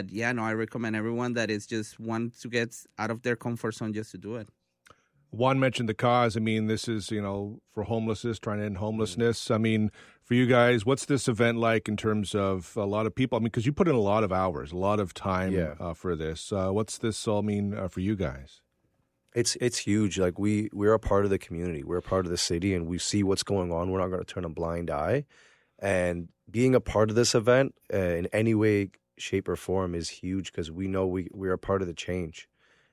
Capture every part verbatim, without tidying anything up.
yeah, no, I recommend everyone that is just want to get out of their comfort zone just to do it. Juan mentioned the cause. I mean, this is, you know, for homelessness, trying to end homelessness. I mean, for you guys, what's this event like in terms of a lot of people? I mean, because you put in a lot of hours, a lot of time Yeah. uh, for this. Uh, what's this all mean uh, for you guys? It's it's huge. Like we we're a part of the community. We're a part of the city, and we see what's going on. We're not going to turn a blind eye. And being a part of this event uh, in any way, shape, or form is huge because we know we we're a part of the change.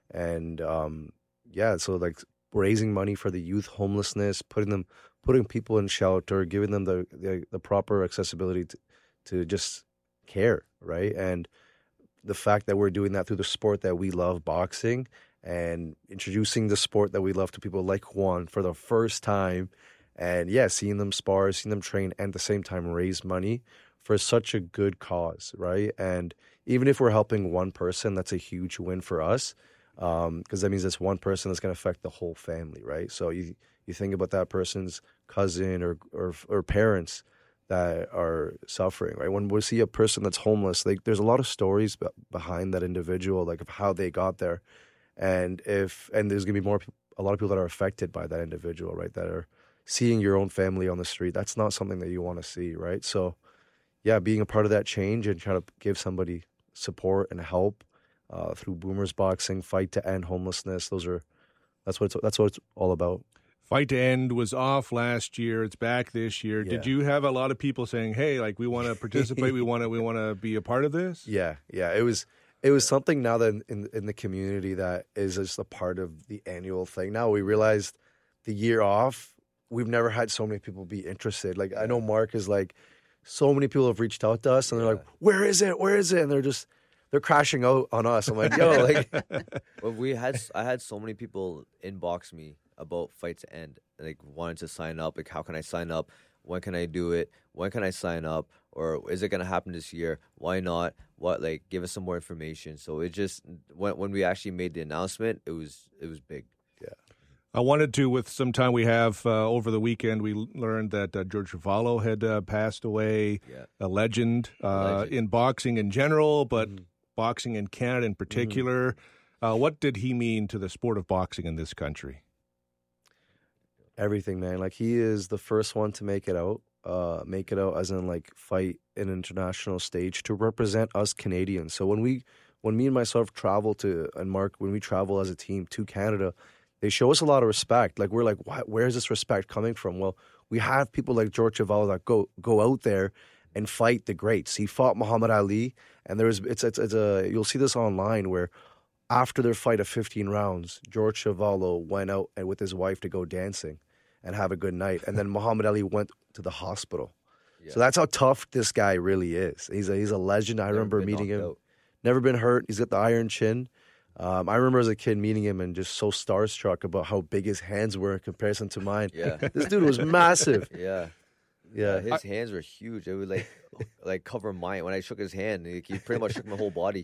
And um, yeah, so like raising money for the youth homelessness, putting them, putting people in shelter, giving them the the, the proper accessibility to, to just care, right? And the fact that we're doing that through the sport that we love, boxing, and introducing the sport that we love to people like Juan for the first time. And yeah, seeing them spar, seeing them train, and at the same time raise money for such a good cause, right? And even if we're helping one person, that's a huge win for us, because um, that means it's one person that's going to affect the whole family, right? So you you think about that person's cousin or or, or parents that are suffering, right? When we see a person that's homeless, like there's a lot of stories b- behind that individual, like of how they got there, and if and there's going to be more, a lot of people that are affected by that individual, right? That are seeing your own family on the street. That's not something that you want to see, right? So, yeah, being a part of that change and trying to give somebody support and help uh, through Boomers Boxing, Fight to End Homelessness. Those are that's what it's, that's what it's all about. Fight to End was off last year. It's back this year. Yeah. Did you have a lot of people saying, "Hey, like we want to participate. we want to we want to be a part of this"? Yeah, yeah. It was it was something now that in in the community that is just a part of the annual thing. Now we realized the year off, we've never had so many people be interested. Like I know Mark is like, so many people have reached out to us and they're like, "Where is it? Where is it?" And they're just they're crashing out on us. I'm like, "Yo, like." Well, we had I had so many people inbox me about Fight to End, like wanted to sign up. Like, how can I sign up? When can I do it? When can I sign up? Or is it gonna happen this year? Why not? What like give us some more information. So it just when when we actually made the announcement, it was it was big. Yeah. I wanted to, with some time we have uh, over the weekend, we learned that uh, George Chuvalo had uh, passed away, Yeah. a legend, uh, Legend. in boxing in general, but Mhm. boxing in Canada in particular. Uh, what did he mean to the sport of boxing in this country? Everything, man. Like he is the first one to make it out. Uh, make it out as in like fight an international stage to represent us Canadians. So when we, when me and myself travel to and Mark, when we travel as a team to Canada, they show us a lot of respect. Like we're like, why, where's this respect coming from? Well, we have people like George Chuvalo that go go out there and fight the greats. He fought Muhammad Ali, and there was it's it's, it's a you'll see this online where after their fight of fifteen rounds, George Chuvalo went out and with his wife to go dancing and have a good night, and then Muhammad Ali went to the hospital. Yeah. So that's how tough this guy really is. He's a he's a legend. I Never remember been meeting knocked him. out. Never been hurt. He's got the iron chin. Um, I remember as a kid meeting him and just so starstruck about how big his hands were in comparison to mine. Yeah. This dude was massive. Yeah. Yeah. His hands were huge. They would like like cover mine. When I shook his hand, like, he pretty much shook my whole body.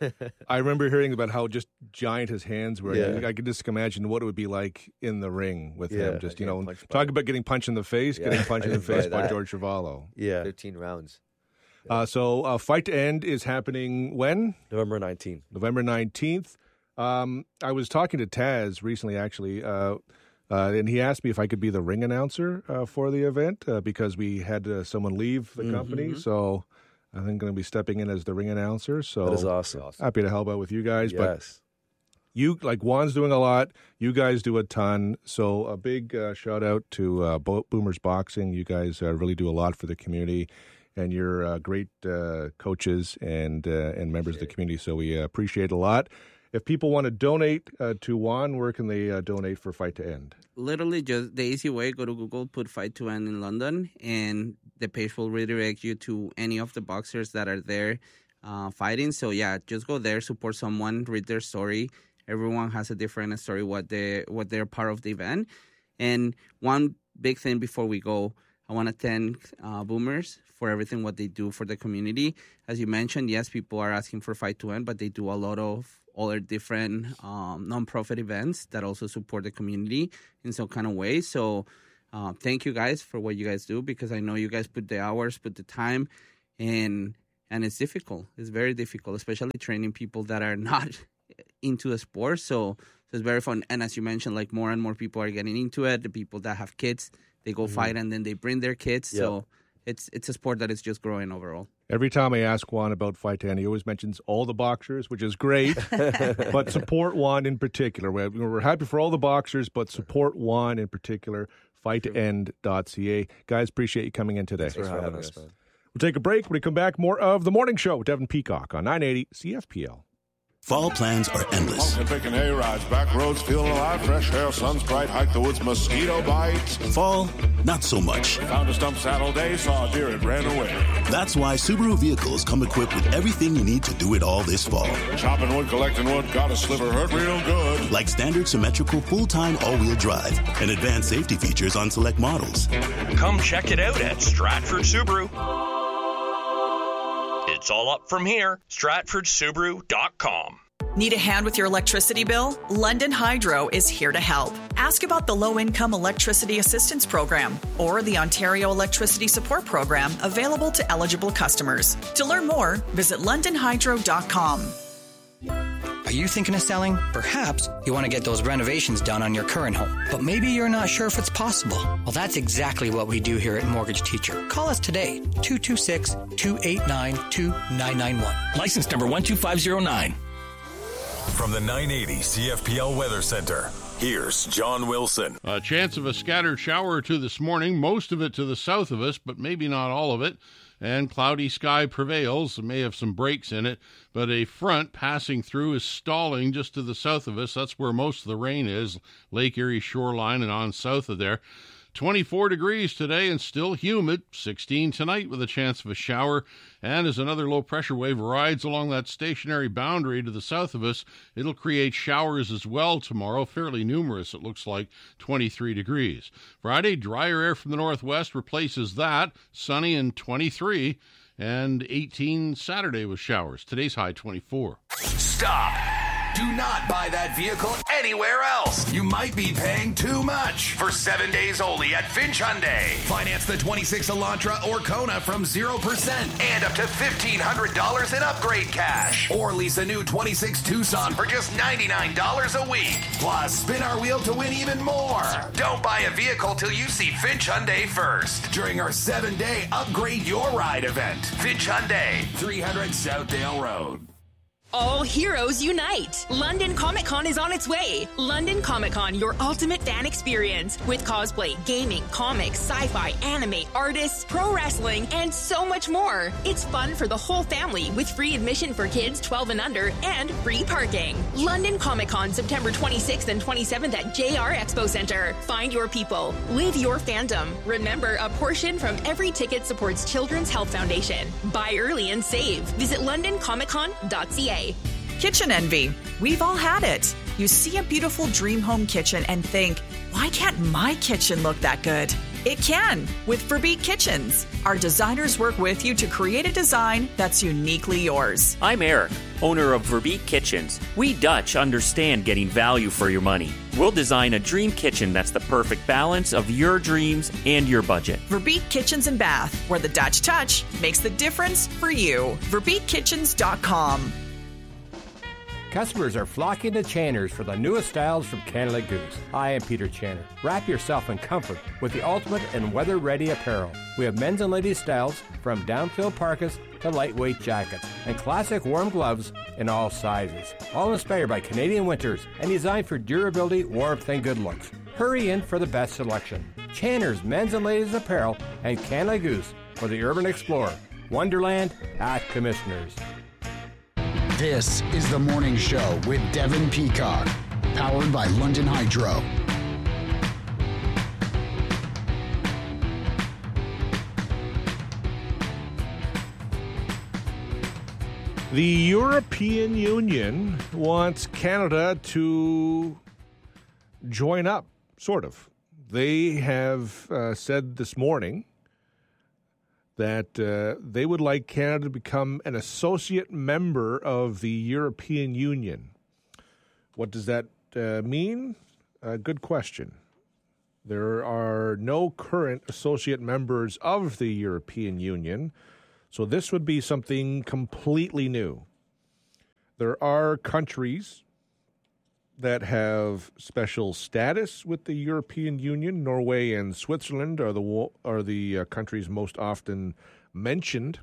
I remember hearing about how just giant his hands were. Yeah. I could just imagine what it would be like in the ring with Yeah. him. Just, you Getting know, punched by- talk about getting punched in the face, Yeah, getting punched I in the didn't buy face by that. George Chuvalo. Yeah. Fifteen rounds. Uh, so uh, Fight to End is happening when? November nineteenth. November nineteenth. Um, I was talking to Taz recently, actually, uh, uh, and he asked me if I could be the ring announcer uh, for the event uh, because we had uh, someone leave the company. So I think I'm going to be stepping in as the ring announcer. So That is awesome. Awesome. happy to help out with you guys. But Yes. you, like Juan's doing a lot. You guys do a ton. So a big uh, shout out to uh, Bo- Boomers Boxing. You guys uh, really do a lot for the community. And you're uh, great uh, coaches and uh, and members of the community. So we uh, appreciate it a lot. If people want to donate uh, to Juan, where can they uh, donate for Fight to End? Literally, just the easy way, go to Google, put Fight to End in London, and the page will redirect you to any of the boxers that are there uh, fighting. So, yeah, just go there, support someone, read their story. Everyone has a different story, what, they, what they're part of the event. And one big thing before we go, I want to thank uh, Boomers for everything what they do for the community. As you mentioned, yes, people are asking for Fight to End, but they do a lot of other different um, nonprofit events that also support the community in some kind of way. So uh, thank you guys for what you guys do, because I know you guys put the hours, put the time, and and it's difficult. It's very difficult, especially training people that are not into the sport. So, so it's very fun. And as you mentioned, like more and more people are getting into it. The people that have kids, they go mm-hmm. fight and then they bring their kids. Yep. So it's it's a sport that is just growing overall. Every time I ask Juan about Fight to End, he always mentions all the boxers, which is great. But support Juan in particular. We're, we're happy for all the boxers, but support Juan in particular. fight to end dot c a. Guys, appreciate you coming in today. Thanks for having us, man. We'll take a break. When we come back, more of The Morning Show with Devin Peacock on nine eighty C F P L. Fall plans are endless. Taking hay rides, back roads, feeling alive, fresh air, sun's bright, hike the woods, mosquito bites. Fall, not so much. Found a stump saddle day, saw a deer, it ran away. That's why Subaru vehicles come equipped with everything you need to do it all this fall. Chopping wood, collecting wood, got a sliver, hurt real good. Like standard symmetrical full-time all-wheel drive and advanced safety features on select models. Come check it out at Stratford Subaru. It's all up from here. Stratford Subaru dot com. Need a hand with your electricity bill? London Hydro is here to help. Ask about the Low-Income Electricity Assistance Program or the Ontario Electricity Support Program available to eligible customers. To learn more, visit london hydro dot com. Are you thinking of selling? Perhaps you want to get those renovations done on your current home, but maybe you're not sure if it's possible. Well, that's exactly what we do here at Mortgage Teacher. Call us today, two two six, two eight nine, two nine nine one. License number one two five zero nine. From the nine eighty C F P L Weather Center, here's John Wilson. A chance of a scattered shower or two this morning, most of it to the south of us, but maybe not all of it. And cloudy sky prevails. It may have some breaks in it, but a front passing through is stalling just to the south of us. That's where most of the rain is, Lake Erie shoreline and on south of there. twenty-four degrees today and still humid. sixteen tonight with a chance of a shower. And as another low-pressure wave rides along that stationary boundary to the south of us, it'll create showers as well tomorrow, fairly numerous, it looks like, twenty-three degrees. Friday, drier air from the northwest replaces that, sunny and twenty-three, and eighteen Saturday with showers. Today's high, twenty-four. Stop! Do not buy that vehicle anywhere else. You might be paying too much. For seven days only at Finch Hyundai. Finance the twenty-six Elantra or Kona from zero percent and up to fifteen hundred dollars in upgrade cash. Or lease a new twenty-six Tucson for just ninety-nine dollars a week. Plus, spin our wheel to win even more. Don't buy a vehicle till you see Finch Hyundai first. During our seven-day Upgrade Your Ride event. Finch Hyundai, three hundred Southdale Road. All heroes unite! London Comic Con is on its way. London Comic Con, your ultimate fan experience with cosplay, gaming, comics, sci-fi, anime, artists, pro wrestling, and so much more. It's fun for the whole family with free admission for kids twelve and under and free parking. London Comic Con, September twenty-sixth and twenty-seventh at J R Expo Center. Find your people. Live your fandom. Remember, a portion from every ticket supports Children's Health Foundation. Buy early and save. Visit london comic con dot c a. Kitchen envy. We've all had it. You see a beautiful dream home kitchen and think, why can't my kitchen look that good? It can with Verbeek Kitchens. Our designers work with you to create a design that's uniquely yours. I'm Eric, owner of Verbeek Kitchens. We Dutch understand getting value for your money. We'll design a dream kitchen that's the perfect balance of your dreams and your budget. Verbeek Kitchens and Bath, where the Dutch touch makes the difference for you. verbeek kitchens dot com. Customers are flocking to Channers for the newest styles from Canada Goose. I am Peter Channer. Wrap yourself in comfort with the ultimate and weather-ready apparel. We have men's and ladies' styles from down-filled parkas to lightweight jackets and classic warm gloves in all sizes. All inspired by Canadian winters and designed for durability, warmth, and good looks. Hurry in for the best selection. Channers men's and ladies' apparel and Canada Goose for the urban explorer. Wonderland at Commissioners. This is The Morning Show with Devin Peacock, powered by London Hydro. The European Union wants Canada to join up, sort of. They have uh, said this morning that uh, they would like Canada to become an associate member of the European Union. What does that uh, mean? Uh, good question. There are no current associate members of the European Union, So this would be something completely new. There are countries that have special status with the European Union. Norway and Switzerland are the are the uh, countries most often mentioned,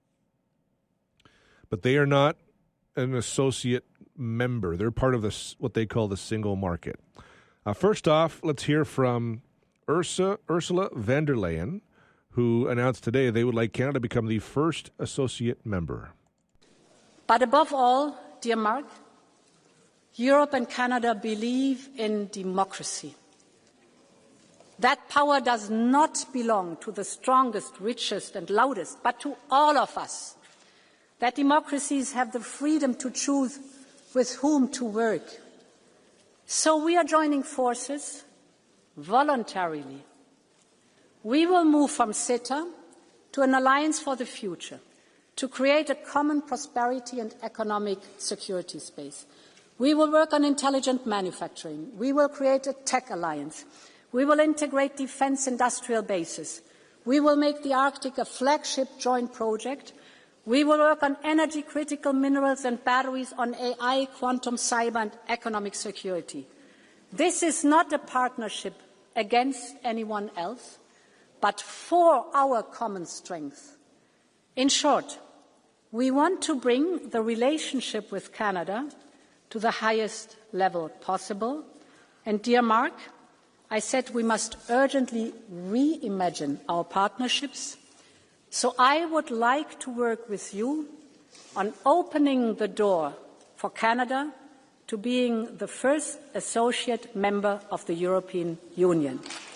but they are not an associate member. They're part of the, what they call the single market. Uh, first off, let's hear from Ursa, Ursula von der Leyen, who announced today they would like Canada to become the first associate member. But above all, dear Mark, Europe and Canada believe in democracy. That power does not belong to the strongest, richest, and loudest, but to all of us. That democracies have the freedom to choose with whom to work. So we are joining forces voluntarily. We will move from CETA to an alliance for the future, to create a common prosperity and economic security space. We will work on intelligent manufacturing. We will create a tech alliance. We will integrate defence industrial bases. We will make the Arctic a flagship joint project. We will work on energy-critical minerals and batteries, on A I, quantum, cyber, and economic security. This is not a partnership against anyone else, but for our common strength. In short, we want to bring the relationship with Canada to the highest level possible. And, dear Mark, I said we must urgently reimagine our partnerships. So I would like to work with you on opening the door for Canada to being the first associate member of the European Union.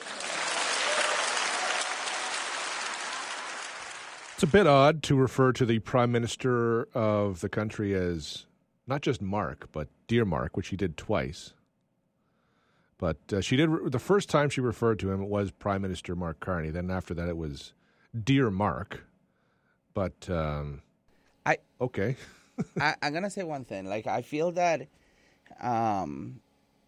It's a bit odd to refer to the Prime Minister of the country as not just Mark, but Dear Mark, which she did twice. But uh, she did the first time she referred to him, it was Prime Minister Mark Carney. Then after that, it was Dear Mark. But um, I okay. I, I'm gonna say one thing. Like I feel that um,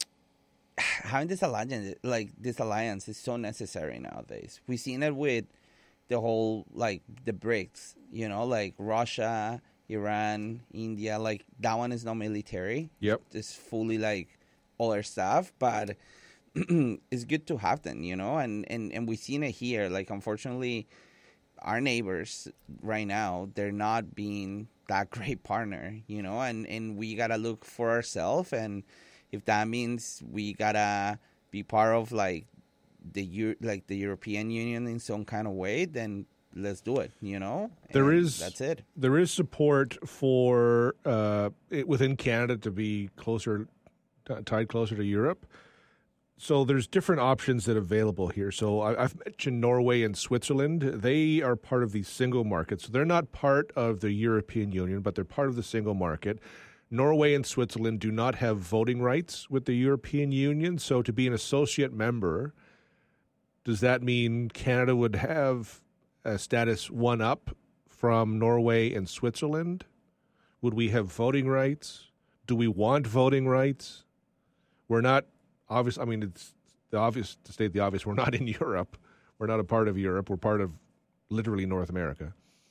having this alliance, like this alliance, is so necessary nowadays. We've seen it with the whole, like, the BRICS, you know, like Russia, Iran, India, like, that one is not military. Yep. It's fully, like, all our stuff, but it's good to have them, you know, and, and, and we've seen it here. Like, unfortunately, our neighbors right now, they're not being that great partner, you know, and, and we got to look for ourselves, and if that means we got to be part of, like, the Euro- like the European Union in some kind of way, then let's do it, you know? There and is that's it. There is support for uh, it within Canada to be closer, t- tied closer to Europe. So there's different options that are available here. So I, I've mentioned Norway and Switzerland. They are part of the single market. So they're not part of the European Union, but they're part of the single market. Norway and Switzerland do not have voting rights with the European Union. So to be an associate member, does that mean Canada would have a status one up from Norway and Switzerland? Would we have voting rights? Do we want voting rights? We're not obvious. I mean, it's the obvious to state the obvious. We're not in Europe. We're not a part of Europe. We're part of literally North America.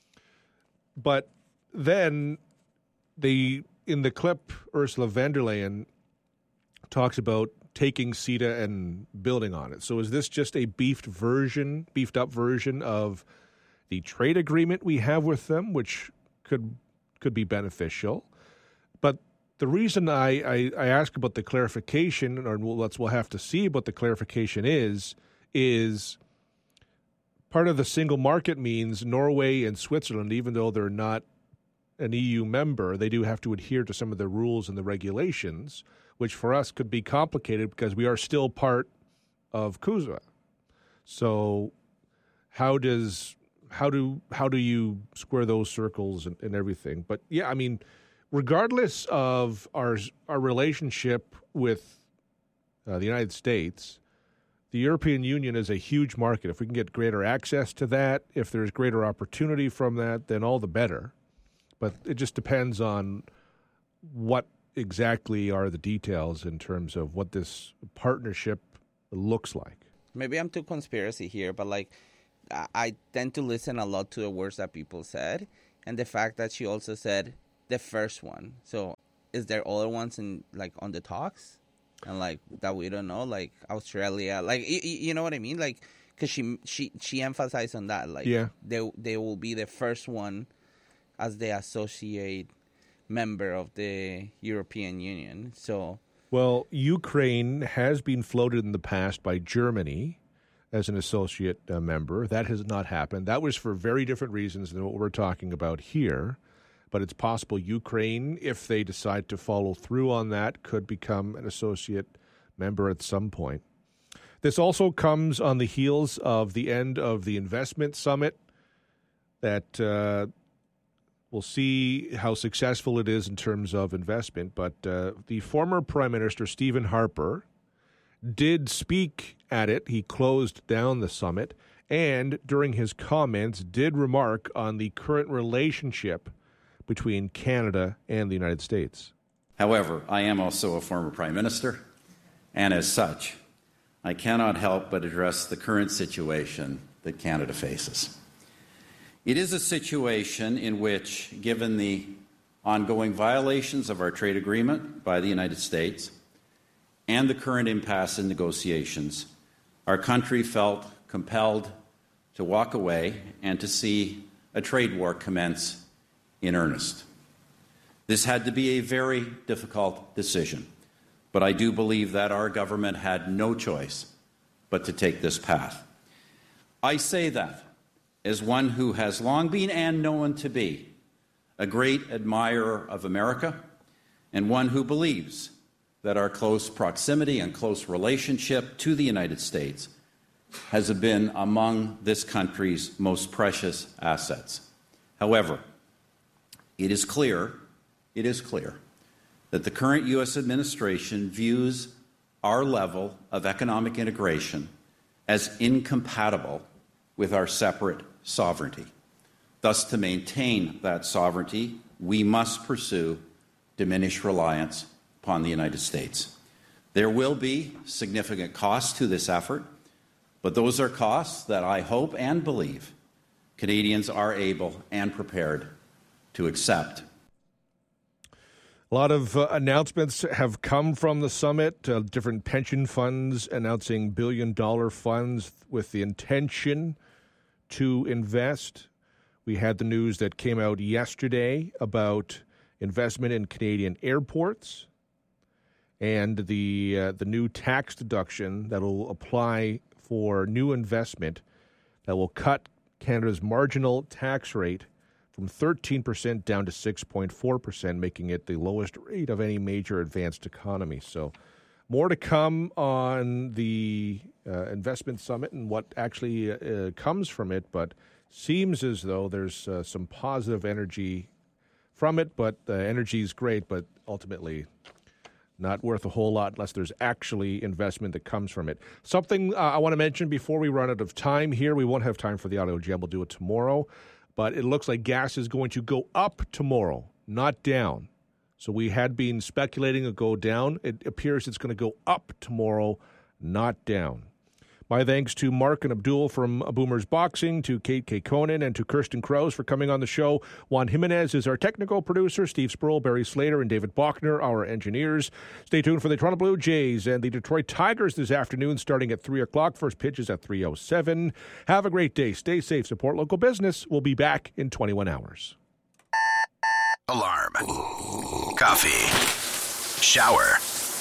But then the in the clip, Ursula von der Leyen talks about taking CETA and building on it. So is this just a beefed version, beefed up version of the trade agreement we have with them, which could could be beneficial? But the reason I, I, I ask about the clarification, or we'll, let's, we'll have to see what the clarification is, is part of the single market means Norway and Switzerland, even though they're not an E U member, they do have to adhere to some of the rules and the regulations, which for us could be complicated because we are still part of C U S A. So how does how do how do you square those circles and, and everything? But yeah, I mean, regardless of our our relationship with uh, the United States, the European Union is a huge market. If we can get greater access to that, if there's greater opportunity from that, then all the better. But it just depends on what exactly are the details in terms of what this partnership looks like. Maybe I'm too conspiracy here, but like I, I tend to listen a lot to the words that people said, and the fact that she also said the first one. So is there other ones in like on the talks, and like that we don't know, like Australia, like y- y- you know what I mean, like because she she she emphasized on that, like yeah. they they will be the first one as the associate member of the European Union. So well, Ukraine has been floated in the past by Germany as an associate uh, member. That has not happened. That was for very different reasons than what we're talking about here. But it's possible Ukraine, if they decide to follow through on that, could become an associate member at some point. This also comes on the heels of the end of the investment summit that uh, we'll see how successful it is in terms of investment. But uh, the former Prime Minister, Stephen Harper, did speak at it. He closed down the summit and during his comments did remark on the current relationship between Canada and the United States. However, I am also a former Prime Minister, and as such, I cannot help but address the current situation that Canada faces. It is a situation in which, given the ongoing violations of our trade agreement by the United States and the current impasse in negotiations, our country felt compelled to walk away and to see a trade war commence in earnest. This had to be a very difficult decision, but I do believe that our government had no choice but to take this path. I say that as one who has long been and known to be a great admirer of America and one who believes that our close proximity and close relationship to the United States has been among this country's most precious assets. However, it is clear, it is clear that the current U S administration views our level of economic integration as incompatible with our separate sovereignty. Thus, to maintain that sovereignty, we must pursue diminished reliance upon the United States. There will be significant costs to this effort, but those are costs that I hope and believe Canadians are able and prepared to accept. A lot of uh, announcements have come from the summit, uh, different pension funds announcing billion-dollar funds with the intention to invest. We had the news that came out yesterday about investment in Canadian airports and the uh, the new tax deduction that will apply for new investment that will cut Canada's marginal tax rate from thirteen percent down to six point four percent, making it the lowest rate of any major advanced economy. So more to come on the uh, investment summit and what actually uh, comes from it, but seems as though there's uh, some positive energy from it, but the uh, energy is great, but ultimately not worth a whole lot unless there's actually investment that comes from it. Something uh, I want to mention before we run out of time here, we won't have time for the audio jam, we'll do it tomorrow, but it looks like gas is going to go up tomorrow, not down. So we had been speculating it go down. It appears it's going to go up tomorrow, not down. My thanks to Mark and Abdul from Boomers Boxing, to Kate K. Conan, and to Kirsten Krause for coming on the show. Juan Jimenez is our technical producer. Steve Sproul, Barry Slater, and David Bachner, our engineers. Stay tuned for the Toronto Blue Jays and the Detroit Tigers this afternoon, starting at three o'clock. First pitch is at three oh seven. Have a great day. Stay safe. Support local business. We'll be back in twenty-one hours. Alarm. Coffee. Shower.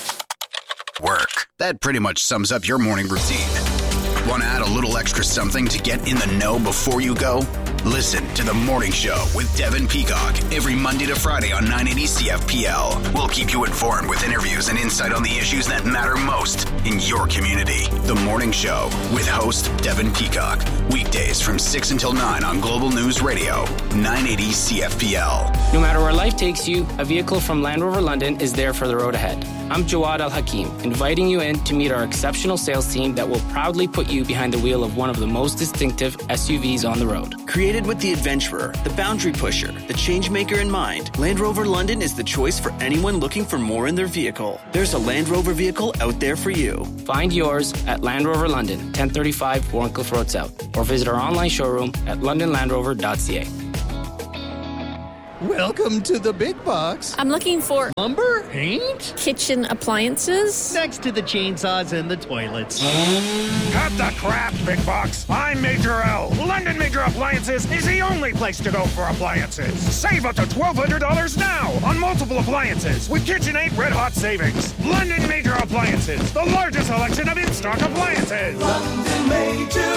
Work. That pretty much sums up your morning routine. Want to add a little extra something to get in the know before you go? Listen to The Morning Show with Devin Peacock every Monday to Friday on nine eighty C F P L. We'll keep you informed with interviews and insight on the issues that matter most in your community. The Morning Show with host Devin Peacock. Weekdays from six until nine on Global News Radio, nine eighty C F P L. No matter where life takes you, a vehicle from Land Rover London is there for the road ahead. I'm Jawad Al-Hakim, inviting you in to meet our exceptional sales team that will proudly put you behind the wheel of one of the most distinctive S U Vs on the road. Created Created with the adventurer, the boundary pusher, the change maker in mind, Land Rover London is the choice for anyone looking for more in their vehicle. There's a Land Rover vehicle out there for you. Find yours at Land Rover London, ten thirty-five Wharncliffe Road South, or visit our online showroom at london land rover dot c a. Welcome to the big box. I'm looking for lumber, paint, kitchen appliances. Next to the chainsaws and the toilets. Cut the crap, big box. I'm Major L. London Major Appliances is the only place to go for appliances. Save up to twelve hundred dollars now on multiple appliances with KitchenAid Red Hot Savings. London Major Appliances, the largest selection of in-stock appliances. London Major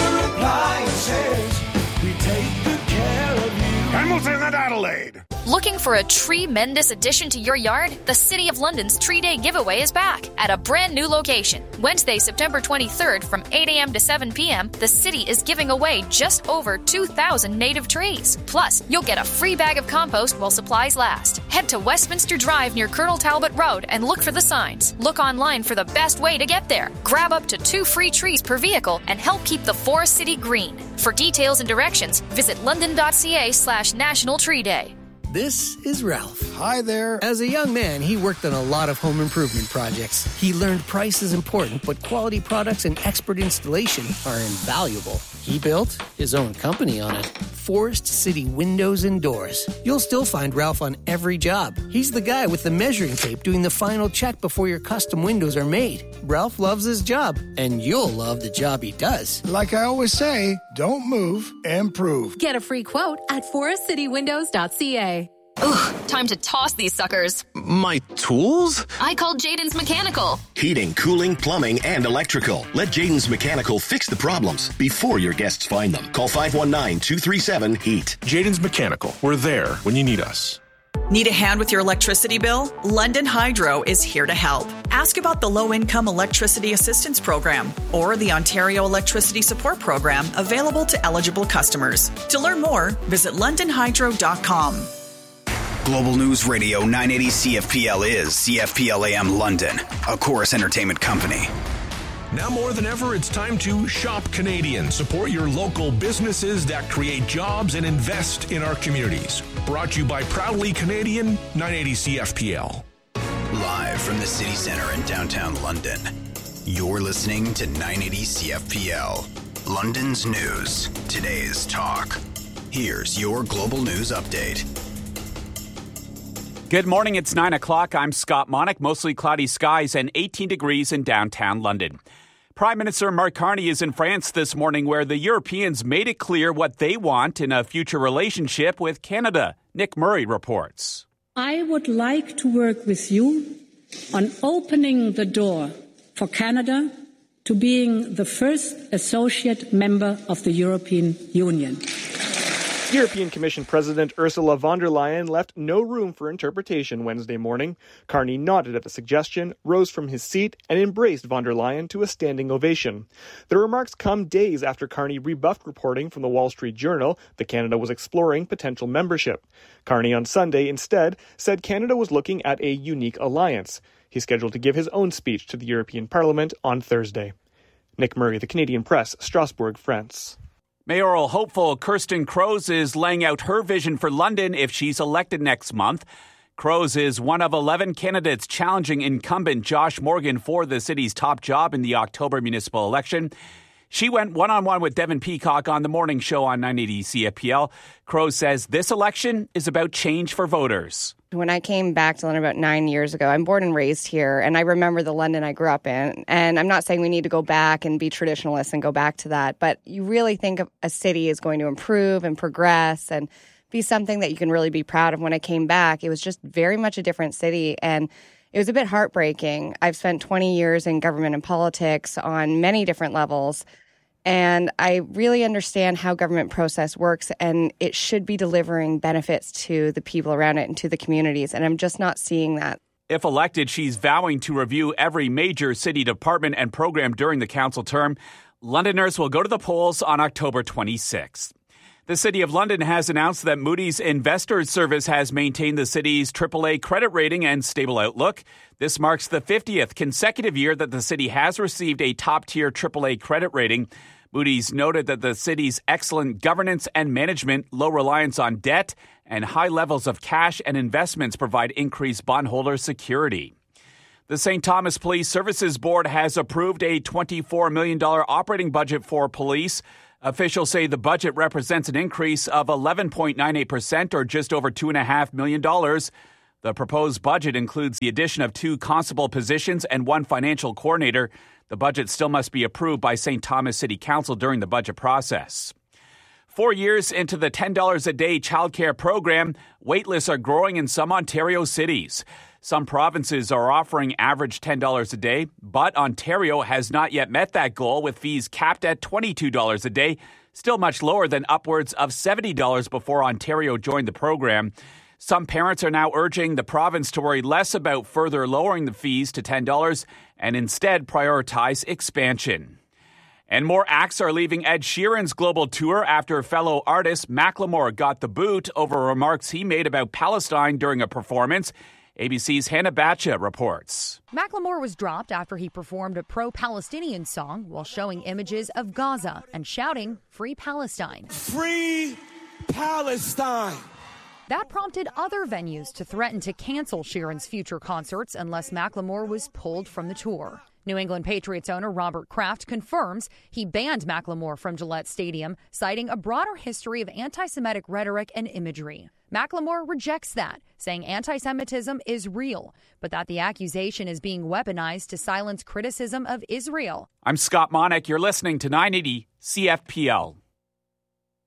Appliances, we take good care of you. Hamilton and Adelaide. Looking for a tremendous addition to your yard? The City of London's Tree Day giveaway is back at a brand new location. Wednesday, September twenty-third from eight a.m. to seven p.m., the city is giving away just over two thousand native trees. Plus, you'll get a free bag of compost while supplies last. Head to Westminster Drive near Colonel Talbot Road and look for the signs. Look online for the best way to get there. Grab up to two free trees per vehicle and help keep the Forest City green. For details and directions, visit london.ca slash National Tree Day. This is Ralph. Hi there. As a young man, he worked on a lot of home improvement projects. He learned price is important, but quality products and expert installation are invaluable. He built his own company on it. Forest City Windows and Doors. You'll still find Ralph on every job. He's the guy with the measuring tape doing the final check before your custom windows are made. Ralph loves his job, and you'll love the job he does. Like I always say, don't move, improve. Get a free quote at forest city windows dot c a. Ugh, time to toss these suckers. My tools? I called Jaden's Mechanical. Heating, cooling, plumbing, and electrical. Let Jaden's Mechanical fix the problems before your guests find them. Call five one nine, two three seven, HEAT. Jaden's Mechanical. We're there when you need us. Need a hand with your electricity bill? London Hydro is here to help. Ask about the Low-Income Electricity Assistance Program or the Ontario Electricity Support Program available to eligible customers. To learn more, visit london hydro dot com. Global News Radio nine eighty C F P L is C F P L A M London, a Chorus Entertainment company. Now more than ever, it's time to shop Canadian. Support your local businesses that create jobs and invest in our communities. Brought to you by Proudly Canadian, nine eighty C F P L. Live from the City Centre in downtown London, you're listening to nine eighty C F P L. London's news, today's talk. Here's your Global News Update. Good morning, it's nine o'clock. I'm Scott Monick. Mostly cloudy skies and eighteen degrees in downtown London. Prime Minister Mark Carney is in France this morning, where the Europeans made it clear what they want in a future relationship with Canada. Nick Murray reports. I would like to work with you on opening the door for Canada to being the first associate member of the European Union. European Commission President Ursula von der Leyen left no room for interpretation Wednesday morning. Carney nodded at the suggestion, rose from his seat, and embraced von der Leyen to a standing ovation. The remarks come days after Carney rebuffed reporting from the Wall Street Journal that Canada was exploring potential membership. Carney on Sunday instead said Canada was looking at a unique alliance. He's scheduled to give his own speech to the European Parliament on Thursday. Nick Murray, The Canadian Press, Strasbourg, France. Mayoral hopeful Kirsten Kroes is laying out her vision for London if she's elected next month. Kroes is one of eleven candidates challenging incumbent Josh Morgan for the city's top job in the October municipal election. She went one-on-one with Devin Peacock on the morning show on nine eighty C F P L. Kroes says this election is about change for voters. When I came back to London about nine years ago, I'm born and raised here, and I remember the London I grew up in. And I'm not saying we need to go back and be traditionalists and go back to that, but you really think of a city is going to improve and progress and be something that you can really be proud of. When I came back, it was just very much a different city, and it was a bit heartbreaking. I've spent twenty years in government and politics on many different levels, and I really understand how government process works, and it should be delivering benefits to the people around it and to the communities, and I'm just not seeing that. If elected, she's vowing to review every major city department and program during the council term. Londoners will go to the polls on October twenty-sixth. The City of London has announced that Moody's Investors Service has maintained the city's triple A credit rating and stable outlook. This marks the fiftieth consecutive year that the city has received a top-tier triple A credit rating. Moody's noted that the city's excellent governance and management, low reliance on debt, and high levels of cash and investments provide increased bondholder security. The Saint Thomas Police Services Board has approved a twenty-four million dollars operating budget for police. Officials say the budget represents an increase of eleven point nine eight percent or just over two point five million dollars. The proposed budget includes the addition of two constable positions and one financial coordinator. The budget still must be approved by Saint Thomas City Council during the budget process. Four years into the ten dollars a day childcare program, waitlists are growing in some Ontario cities. Some provinces are offering average ten dollars a day, but Ontario has not yet met that goal with fees capped at twenty-two dollars a day, still much lower than upwards of seventy dollars before Ontario joined the program. Some parents are now urging the province to worry less about further lowering the fees to ten dollars and instead prioritize expansion. And more acts are leaving Ed Sheeran's global tour after fellow artist Macklemore got the boot over remarks he made about Palestine during a performance. A B C's Hannah Batcha reports. Macklemore was dropped after he performed a pro-Palestinian song while showing images of Gaza and shouting, "Free Palestine." Free Palestine. That prompted other venues to threaten to cancel Sheeran's future concerts unless Macklemore was pulled from the tour. New England Patriots owner Robert Kraft confirms he banned Macklemore from Gillette Stadium, citing a broader history of anti-Semitic rhetoric and imagery. Macklemore rejects that, saying anti-Semitism is real, but that the accusation is being weaponized to silence criticism of Israel. I'm Scott Monick. You're listening to nine eighty C F P L.